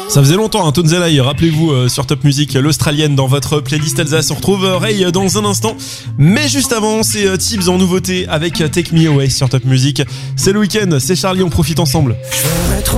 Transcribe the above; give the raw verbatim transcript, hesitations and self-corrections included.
Ça faisait longtemps, hein, Tonzelai, rappelez-vous, euh, sur Top Music, l'Australienne dans votre playlist Alsace. On retrouve euh, Ray dans un instant. Mais juste avant, c'est euh, Tibbs en nouveauté avec euh, Take Me Away sur Top Music. C'est le week-end, c'est Charlie, on profite ensemble. Je veux mettre